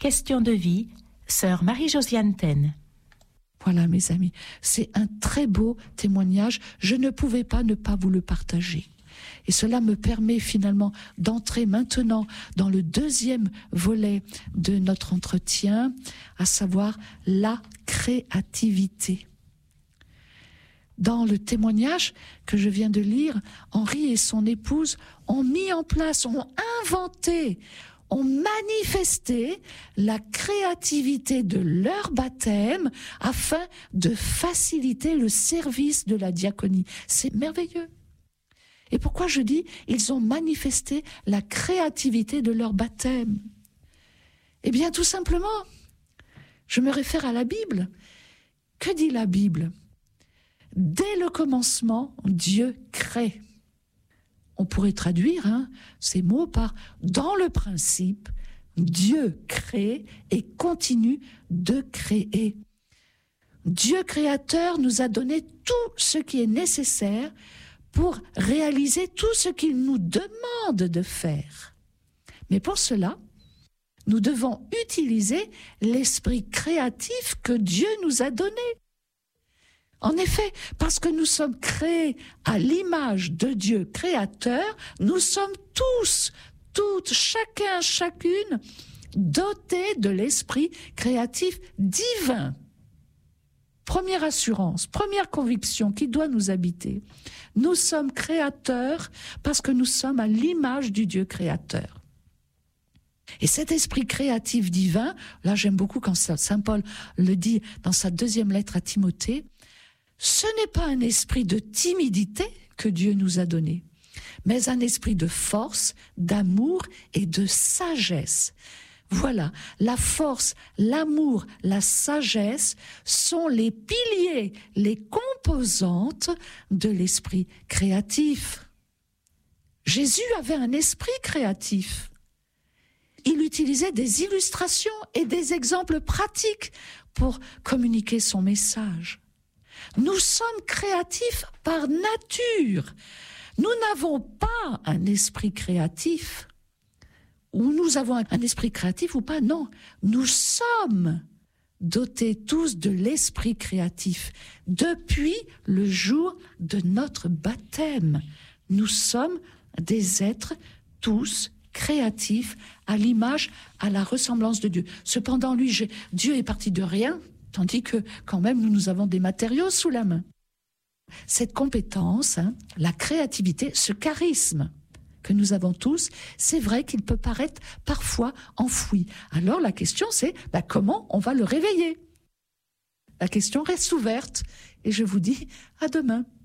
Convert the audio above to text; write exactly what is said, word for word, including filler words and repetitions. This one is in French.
Question de vie, sœur Marie-Josiane Taine. Voilà mes amis, c'est un très beau témoignage, je ne pouvais pas ne pas vous le partager. Et cela me permet finalement d'entrer maintenant dans le deuxième volet de notre entretien, à savoir la créativité. Dans le témoignage que je viens de lire, Henri et son épouse ont mis en place, ont inventé, ont manifesté la créativité de leur baptême afin de faciliter le service de la diaconie. C'est merveilleux. Et pourquoi je dis ils ont manifesté la créativité de leur baptême? Eh bien, tout simplement, je me réfère à la Bible. Que dit la Bible? Dès le commencement, Dieu crée. On pourrait traduire hein, ces mots par « dans le principe, Dieu crée et continue de créer ». Dieu créateur nous a donné tout ce qui est nécessaire pour réaliser tout ce qu'il nous demande de faire. Mais pour cela, nous devons utiliser l'esprit créatif que Dieu nous a donné. En effet, parce que nous sommes créés à l'image de Dieu créateur, nous sommes tous, toutes, chacun, chacune, dotés de l'esprit créatif divin. Première assurance, première conviction qui doit nous habiter. Nous sommes créateurs parce que nous sommes à l'image du Dieu créateur. Et cet esprit créatif divin, là j'aime beaucoup quand saint Paul le dit dans sa deuxième lettre à Timothée, ce n'est pas un esprit de timidité que Dieu nous a donné, mais un esprit de force, d'amour et de sagesse. Voilà, la force, l'amour, la sagesse sont les piliers, les composantes de l'esprit créatif. Jésus avait un esprit créatif. Il utilisait des illustrations et des exemples pratiques pour communiquer son message. Nous sommes créatifs par nature. Nous n'avons pas un esprit créatif. Ou nous avons un esprit créatif ou pas, non. Nous sommes dotés tous de l'esprit créatif. Depuis le jour de notre baptême, nous sommes des êtres tous créatifs à l'image, à la ressemblance de Dieu. Cependant, lui, j'ai, Dieu est parti de rien, tandis que quand même nous, nous avons des matériaux sous la main. Cette compétence, hein, la créativité, ce charisme que nous avons tous, c'est vrai qu'il peut paraître parfois enfoui. Alors la question c'est, bah, comment on va le réveiller? La question reste ouverte et je vous dis à demain.